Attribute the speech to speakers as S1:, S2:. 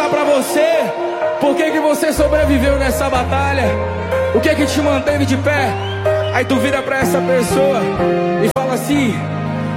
S1: pra você por que você sobreviveu nessa batalha, o que te manteve de pé. Aí tu vira pra essa pessoa e fala assim: